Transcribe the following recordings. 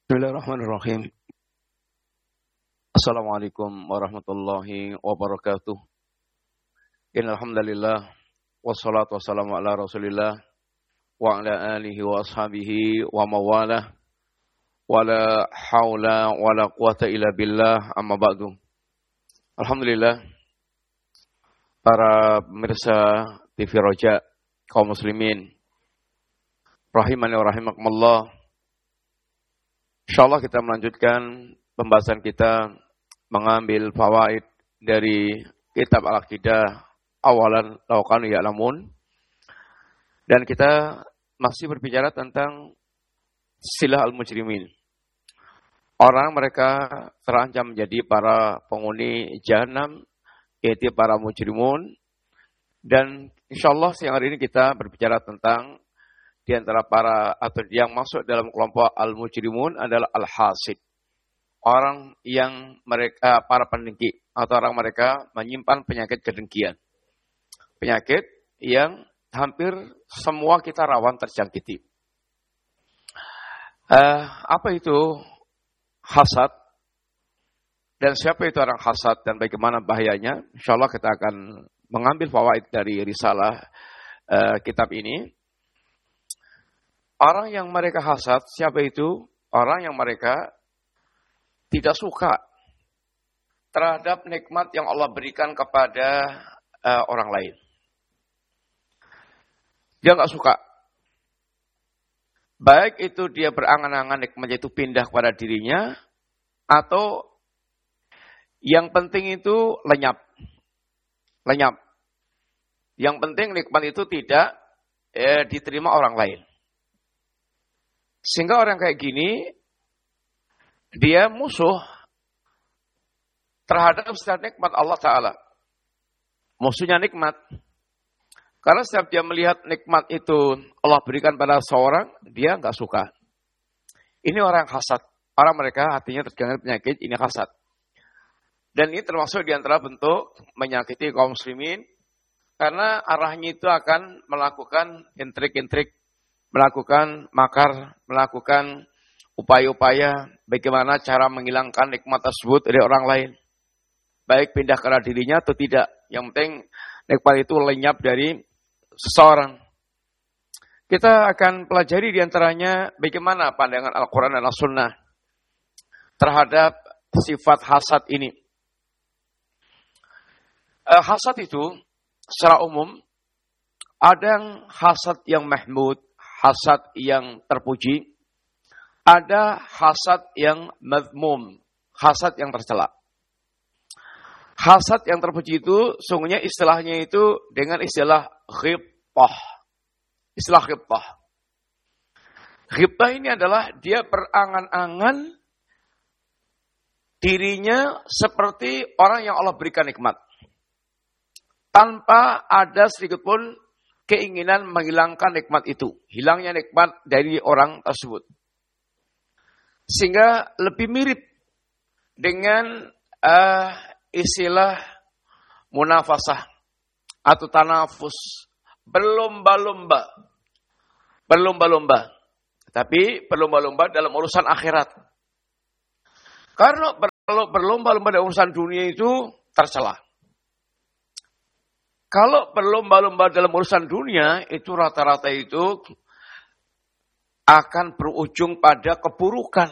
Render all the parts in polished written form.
Bismillahirrahmanirrahim. Assalamualaikum warahmatullahi wabarakatuh. Innal hamdalillah wassalatu wassalamu ala Rasulillah wa ala alihi wa ashabihi wa mawalah. Wala haula wala quwata illa billah, amma ba'du. Alhamdulillah, para pemirsa TV Roja, kaum muslimin rahimani wa rahimakumullah. Insyaallah kita melanjutkan pembahasan kita mengambil fawaid dari kitab Al-Aqidah awalan law kanu ya'lamun, dan kita masih berbicara tentang silah al-mujrimin. Orang mereka terancam menjadi para penghuni jahanam, yaitu para mujrimun. Dan insyaallah siang hari ini kita berbicara tentang di antara para atau yang masuk dalam kelompok al-mujrimun adalah al-hasid. Orang yang mereka para pendengki atau orang mereka menyimpan penyakit kedengkian. Penyakit yang hampir semua kita rawan terjangkiti. Apa itu hasad? Dan siapa itu orang hasad dan bagaimana bahayanya? Insyaallah kita akan mengambil fawaid dari risalah kitab ini. Orang yang mereka hasad, siapa itu? Orang yang mereka tidak suka terhadap nikmat yang Allah berikan kepada orang lain. Dia nggak suka. Baik itu dia berangan-angan nikmatnya itu pindah kepada dirinya, atau yang penting itu lenyap. Lenyap. Yang penting nikmat itu tidak diterima orang lain. Sehingga orang kayak gini, dia musuh terhadap setiap nikmat Allah Ta'ala. Musuhnya nikmat. Karena setiap dia melihat nikmat itu Allah berikan pada seorang, dia nggak suka. Ini orang hasad. Orang mereka hatinya terjangkit penyakit, ini hasad. Dan ini termasuk di antara bentuk menyakiti kaum muslimin. Karena arahnya itu akan melakukan intrik-intrik, melakukan makar, melakukan upaya-upaya bagaimana cara menghilangkan nikmat tersebut dari orang lain. Baik pindah ke dirinya atau tidak. Yang penting nikmat itu lenyap dari seseorang. Kita akan pelajari diantaranya bagaimana pandangan Al-Quran dan As-Sunnah terhadap sifat hasad ini. Hasad itu secara umum ada hasad yang mahmud, hasad yang terpuji, ada hasad yang madhmum, hasad yang tercela. Hasad yang terpuji itu sungguhnya istilahnya itu dengan istilah ghibtah. Istilah ghibtah. Ghibtah ini adalah dia berangan-angan dirinya seperti orang yang Allah berikan nikmat. Tanpa ada sedikit pun keinginan menghilangkan nikmat itu. Hilangnya nikmat dari orang tersebut. Sehingga lebih mirip dengan istilah munafasah atau tanafus. Berlomba-lomba. Berlomba-lomba. Tapi berlomba-lomba dalam urusan akhirat. Karena kalau berlomba-lomba dalam urusan dunia itu tercela. Kalau berlomba-lomba dalam urusan dunia, itu rata-rata itu akan berujung pada keburukan.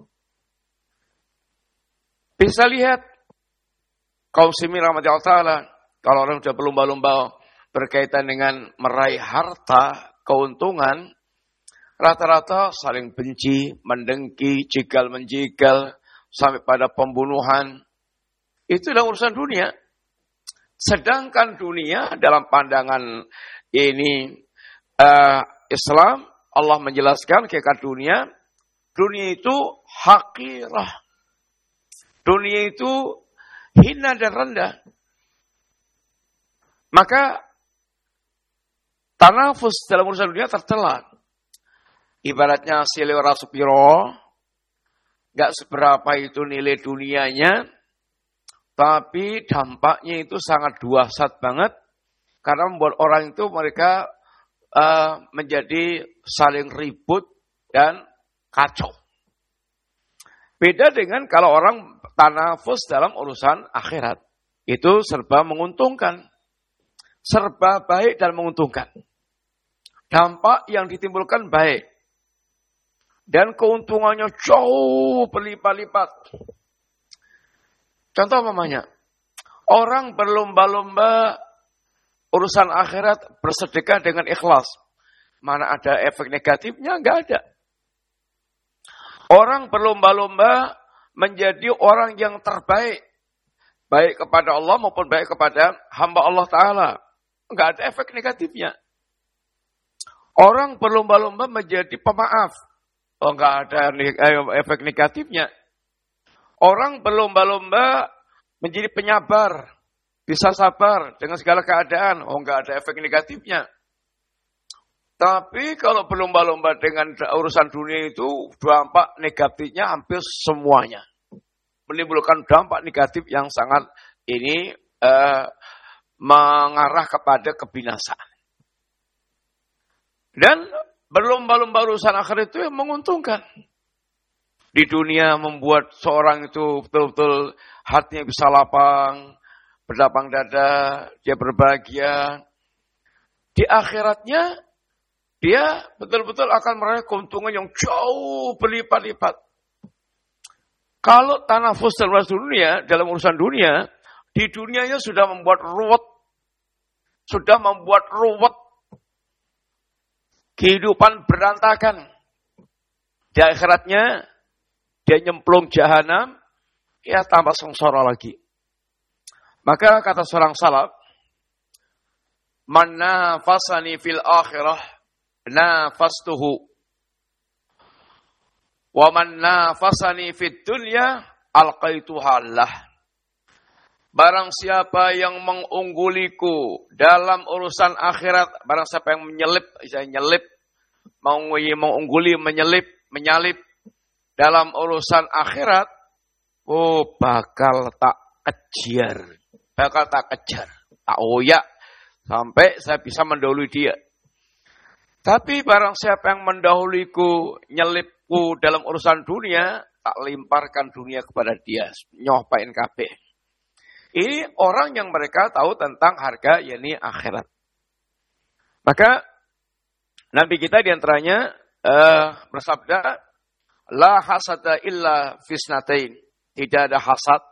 Bisa lihat, kaum muslimin rahmatullah ta'ala, kalau orang sudah berlomba-lomba berkaitan dengan meraih harta, keuntungan, rata-rata saling benci, mendengki, jegal-menjegal, sampai pada pembunuhan. Itu dalam urusan dunia. Sedangkan dunia dalam pandangan ini Islam, Allah menjelaskan hakikat dunia. Dunia itu hakirah. Dunia itu hina dan rendah. Maka tanafus dalam urusan dunia tercela. Ibaratnya silih rasupiro, gak seberapa itu nilai dunianya, tapi dampaknya itu sangat dahsyat banget karena membuat orang itu mereka menjadi saling ribut dan kacau. Beda dengan kalau orang tanafus dalam urusan akhirat. Itu serba menguntungkan. Serba baik dan menguntungkan. Dampak yang ditimbulkan baik. Dan keuntungannya jauh berlipat-lipat. Contoh umpamanya, orang berlomba-lomba urusan akhirat bersedekah dengan ikhlas. Mana ada efek negatifnya? Enggak ada. Orang berlomba-lomba menjadi orang yang terbaik. Baik kepada Allah maupun baik kepada hamba Allah Ta'ala. Enggak ada efek negatifnya. Orang berlomba-lomba menjadi pemaaf. Oh, enggak ada efek negatifnya. Orang berlomba-lomba menjadi penyabar. Bisa sabar dengan segala keadaan. Oh, enggak ada efek negatifnya. Tapi kalau berlomba-lomba dengan urusan dunia itu, dampak negatifnya hampir semuanya. Menimbulkan dampak negatif yang sangat ini mengarah kepada kebinasaan. Dan berlomba-lomba urusan akhir itu yang menguntungkan. Di dunia membuat seorang itu betul-betul hatinya bisa lapang, berlapang dada, dia berbahagia. Di akhiratnya, dia betul-betul akan meraih keuntungan yang jauh berlipat-lipat. Kalau tanafus dalam urusan dunia, di dunianya sudah membuat ruwet, kehidupan berantakan. Di akhiratnya, dia nyemplung jahanam, ya tambah sengsara lagi. Maka kata seorang salaf, man nafasani fil akhirah, nafastuhu. Wa man nafasani fid dunya alqaituhallah. Barang siapa yang mengungguliku dalam urusan akhirat, barang siapa yang menyalip dalam urusan akhirat, oh bakal tak kejar, tak oyak sampai saya bisa mendahului dia. Tapi barang siapa yang mendahuluiku, nyelipku dalam urusan dunia, tak limparkan dunia kepada dia. Nyopain kabeh. Ini orang yang mereka tahu tentang harga, yakni akhirat. Maka Nabi kita diantaranya bersabda, la hasada illa fisnatain. Tidak ada hasad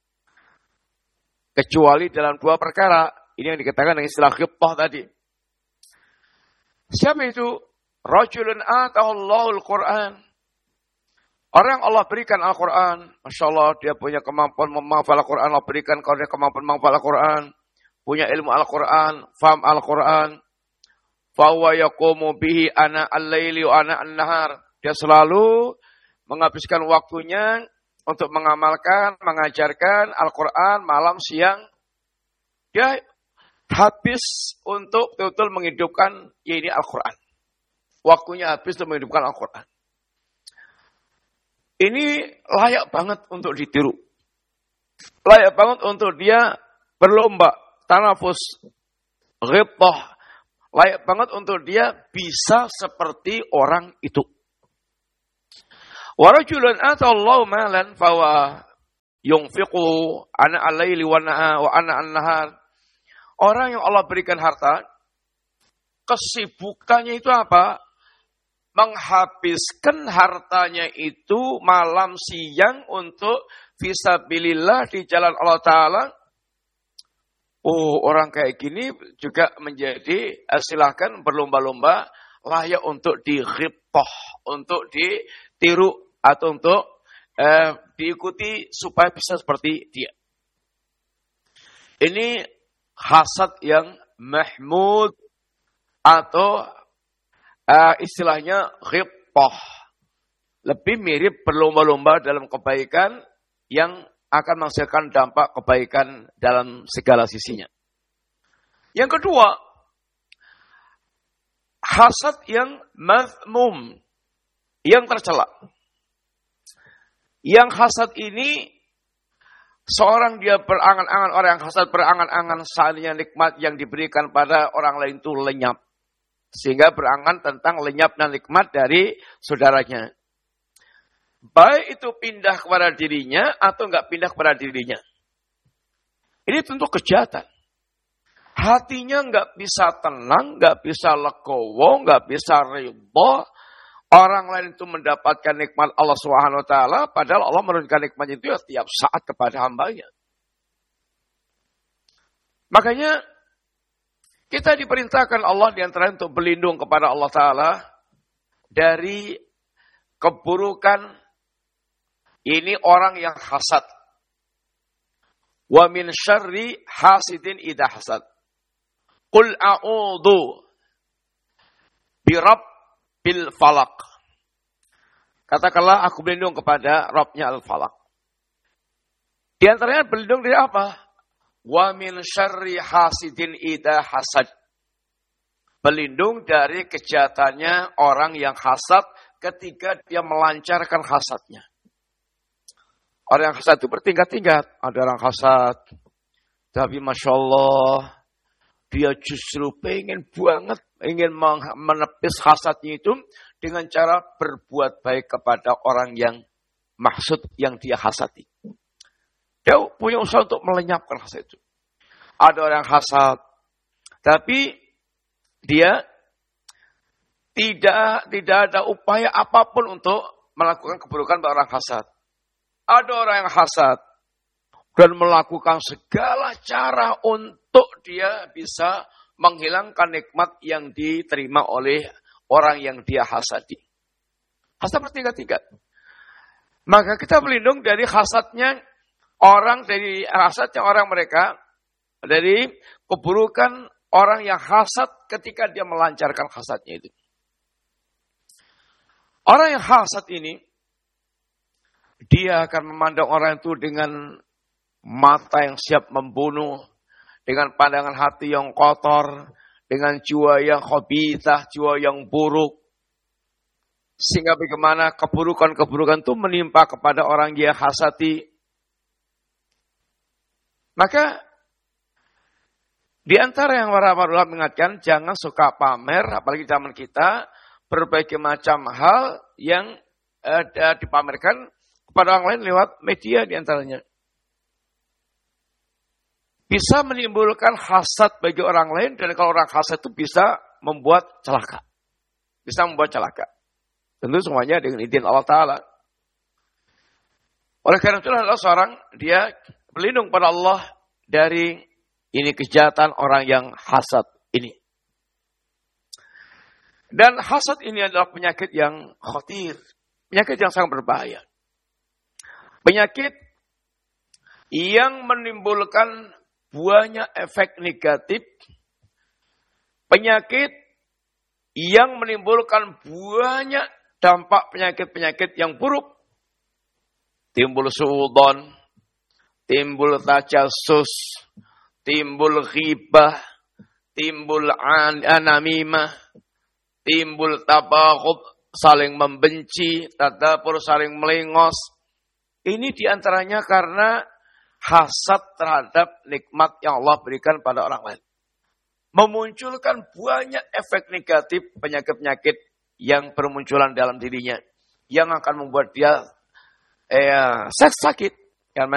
kecuali dalam dua perkara. Ini yang dikatakan dengan istilah ghibthah tadi. Siapa itu? Rajulun atahallahul Qur'an. Orang yang Allah berikan Al-Quran. Masya Allah, dia punya kemampuan menghafal Al-Quran. Allah berikan kalau dia kemampuan menghafal Al-Quran. Punya ilmu Al-Quran. Faham Al-Quran. Fahuwa yaqumu bihi ana al-laili wa ana an-nahar. Dia selalu menghabiskan waktunya untuk mengamalkan, mengajarkan Al-Quran malam, siang. Dia habis untuk betul-betul menghidupkan ini Al-Quran. Waktunya habis untuk menghidupkan Al-Quran. Ini layak banget untuk ditiru. Layak banget untuk dia berlomba, tanafus, ghibthah. Layak banget untuk dia bisa seperti orang itu. Wa rajulun atallahu malan fawa yunfiqu ana al-laili wa ana an-nahar. Orang yang Allah berikan harta, kesibukannya itu apa? Menghabiskan hartanya itu malam siang untuk fisabilillah di jalan Allah Ta'ala. Oh, orang kayak gini juga menjadi, silahkan berlomba-lomba, layak untuk dighibthah, untuk ditiru, atau untuk diikuti supaya bisa seperti dia. Ini hasad yang mahmud atau istilahnya ghibthah. Lebih mirip berlomba-lomba dalam kebaikan yang akan menghasilkan dampak kebaikan dalam segala sisinya. Yang kedua, hasad yang mazmum, yang tercela. Yang hasad ini seorang dia berangan-angan, orang yang hasad berangan-angan seandainya nikmat yang diberikan pada orang lain itu lenyap. Sehingga berangan tentang lenyapnya nikmat dari saudaranya. Baik itu pindah kepada dirinya atau enggak pindah kepada dirinya. Ini tentu kejahatan. Hatinya enggak bisa tenang, enggak bisa legowo, enggak bisa ridho. Orang lain itu mendapatkan nikmat Allah Subhanahu wa taala, padahal Allah menurunkan nikmat itu setiap saat kepada hambanya. Makanya kita diperintahkan Allah diantara untuk berlindung kepada Allah Ta'ala dari keburukan ini orang yang hasad. Wa min syarri hasidin idha hasad. Qul a'udhu birabbil falak. Katakanlah aku berlindung kepada Rabbnya al-falak. Di antaranya berlindung dari apa? Wa min syarri hasidin idha hasad. Berlindung dari kejahatannya orang yang hasad ketika dia melancarkan hasadnya. Orang yang hasad itu bertingkat-tingkat. Ada orang hasad, tapi Masya Allah, dia justru pengen banget, ingin menepis hasadnya itu dengan cara berbuat baik kepada orang yang maksud yang dia hasadi. Dia punya usaha untuk melenyapkan hasad itu. Ada orang hasad, tapi dia tidak ada upaya apapun untuk melakukan keburukan pada orang hasad. Ada orang yang hasad dan melakukan segala cara untuk dia bisa menghilangkan nikmat yang diterima oleh orang yang dia hasadi. Hasad bertingkat-tingkat. Maka kita berlindung dari hasadnya orang, dari hasadnya orang mereka, dari keburukan orang yang hasad ketika dia melancarkan hasadnya itu. Orang yang hasad ini, dia akan memandang orang itu dengan mata yang siap membunuh, dengan pandangan hati yang kotor, dengan jiwa yang khabithah, jiwa yang buruk. Sehingga bagaimana keburukan-keburukan itu menimpa kepada orang yang hasadi. Maka di antara yang para ulama mengingatkan, jangan suka pamer, apalagi zaman kita, berbagai macam hal yang dipamerkan kepada orang lain lewat media di antaranya. Bisa menimbulkan hasad bagi orang lain, dan kalau orang hasad itu bisa membuat celaka. Bisa membuat celaka. Tentu semuanya dengan izin Allah Ta'ala. Oleh karena itu adalah seorang, dia berlindung pada Allah dari ini kejahatan orang yang hasad ini. Dan hasad ini adalah penyakit yang khatir. Penyakit yang sangat berbahaya. Penyakit yang menimbulkan banyak efek negatif. Penyakit yang menimbulkan banyak dampak penyakit-penyakit yang buruk. Timbul suudzon, timbul tajassus, timbul ghibah, timbul anamimah, timbul tabaghud, saling membenci, tadabur, saling melengos. Ini diantaranya karena hasad terhadap nikmat yang Allah berikan pada orang lain. Memunculkan banyak efek negatif penyakit-penyakit yang bermunculan dalam dirinya. Yang akan membuat dia sakit.